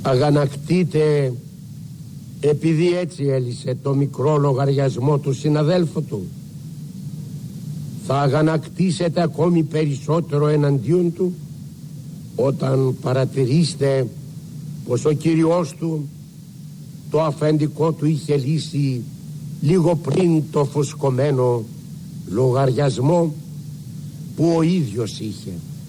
αγανακτείται επειδή έτσι έλυσε το μικρό λογαριασμό του συναδέλφου του. Θα αγανακτήσετε ακόμη περισσότερο εναντίον του όταν παρατηρήσετε πως ο κύριος του το αφεντικό του είχε λύσει λίγο πριν το φουσκωμένο λογαριασμό που ο ίδιος είχε.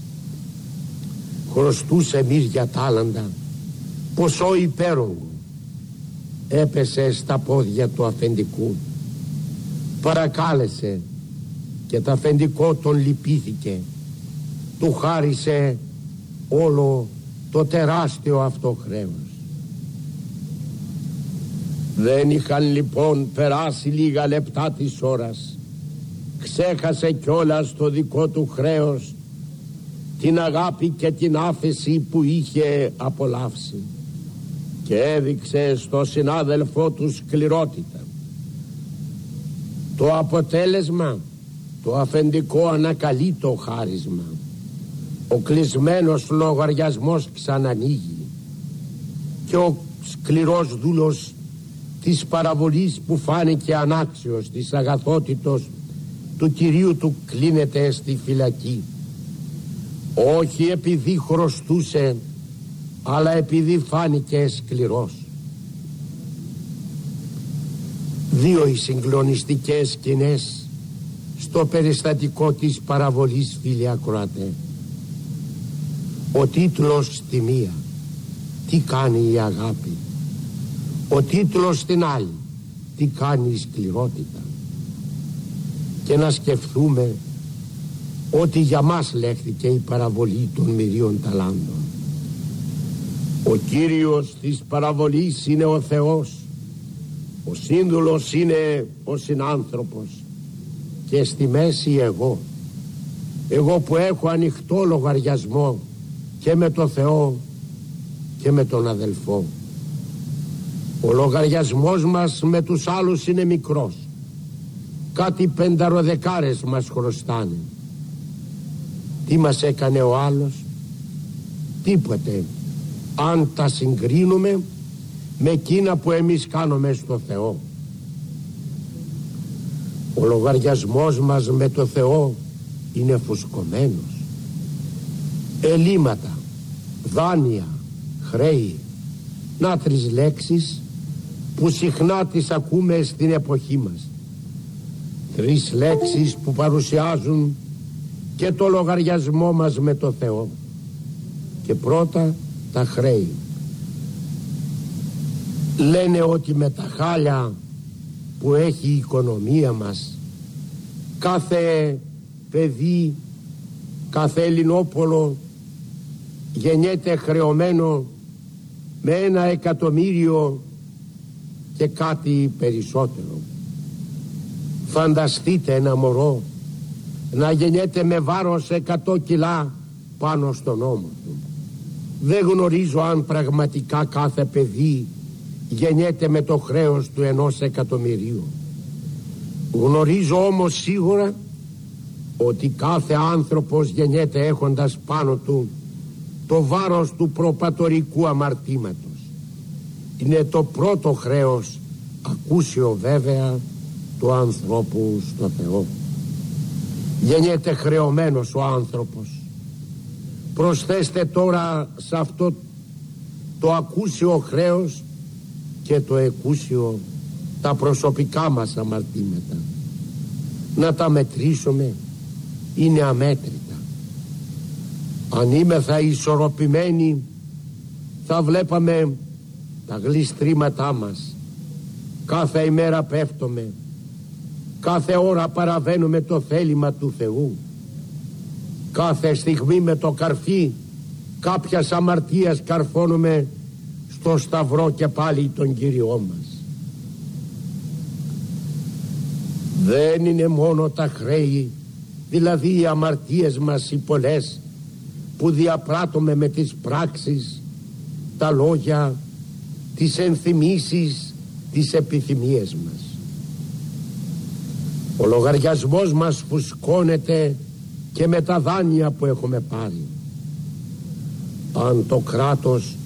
Χρωστούσε μύρια τάλαντα, ποσό υπέρογο. Έπεσε στα πόδια του αφεντικού, παρακάλεσε και το αφεντικό τον λυπήθηκε. Του χάρισε όλο το τεράστιο αυτό χρέος. Δεν είχαν λοιπόν περάσει λίγα λεπτά της ώρας, ξέχασε κιόλας το δικό του χρέος, την αγάπη και την άφεση που είχε απολαύσει, και έδειξε στο συνάδελφό του σκληρότητα. Το αποτέλεσμα, το αφεντικό ανακαλεί το χάρισμα. Ο κλεισμένος λογαριασμός ξανανοίγει και ο σκληρός δούλος της παραβολής που φάνηκε ανάξιος της αγαθότητος του κυρίου του κλείνεται στη φυλακή. Όχι επειδή χρωστούσε, αλλά επειδή φάνηκε σκληρός. Δύο οι συγκλονιστικές σκηνές στο περιστατικό της παραβολής, φίλοι ακροατέ. Ο τίτλος στη μία, τι κάνει η αγάπη. Ο τίτλος στην άλλη, τι κάνει η σκληρότητα. Και να σκεφτούμε ότι για μας λέχθηκε η παραβολή των μυρίων ταλάντων. Ο Κύριος της παραβολής είναι ο Θεός, ο σύνδουλος είναι ο συνάνθρωπος και στη μέση εγώ που έχω ανοιχτό λογαριασμό και με το Θεό και με τον αδελφό. Ο λογαριασμός μας με τους άλλους είναι μικρός, κάτι 50 μας χρωστάνε. Τι μας έκανε ο άλλος? Τίποτε, αν τα συγκρίνουμε με εκείνα που εμείς κάνουμε στο Θεό. Ο λογαριασμός μας με το Θεό είναι φουσκωμένος. Ελλείμματα, δάνεια, χρέη, να 3 λέξεις που συχνά τις ακούμε στην εποχή μας. 3 λέξεις που παρουσιάζουν και το λογαριασμό μας με το Θεό. Και πρώτα τα χρέη. Λένε ότι με τα χάλια που έχει η οικονομία μας, κάθε παιδί, κάθε Ελληνόπολο γεννιέται χρεωμένο με 1 εκατομμύριο και κάτι περισσότερο. Φανταστείτε ένα μωρό να γεννιέται με βάρος 100 κιλά πάνω στον ώμο του. Δεν γνωρίζω αν πραγματικά κάθε παιδί γεννιέται με το χρέος του 1 εκατομμυρίου. Γνωρίζω όμως σίγουρα ότι κάθε άνθρωπος γεννιέται έχοντας πάνω του το βάρος του προπατορικού αμαρτήματος. Είναι το πρώτο χρέος, ακούσιο βέβαια, του ανθρώπου στο Θεό. Γεννιέται χρεωμένος ο άνθρωπος. Προσθέστε τώρα σε αυτό το ακούσιο χρέος και το εκούσιο, τα προσωπικά μας αμαρτήματα. Να τα μετρήσουμε, είναι αμέτρητα. Αν είμεθα ισορροπημένοι, θα βλέπαμε τα γλιστρήματά μας. Κάθε ημέρα πέφτουμε, κάθε ώρα παραβαίνουμε το θέλημα του Θεού. Κάθε στιγμή με το καρφί κάποιας αμαρτίας καρφώνουμε στο σταυρό και πάλι τον Κύριό μας. Δεν είναι μόνο τα χρέη, δηλαδή οι αμαρτίες μας οι πολλές που διαπράττουμε με τις πράξεις, τα λόγια, τις ενθυμίσεις, τις επιθυμίες μας. Ο λογαριασμός μας φουσκώνεται και με τα δάνεια που έχουμε πάρει. Αν το κράτος